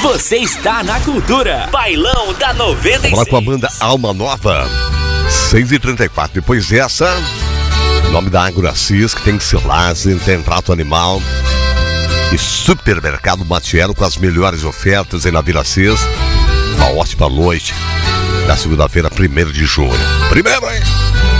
Você está na Cultura. Bailão da 96. Vamos lá com a banda Alma Nova. 6h34. Depois dessa, nome da Agroassis, que tem Silase, tem Trato Animal e Supermercado Matiero com as melhores ofertas aí na Vila Assis. Uma ótima noite da segunda-feira, 1º de junho. Primeiro, hein?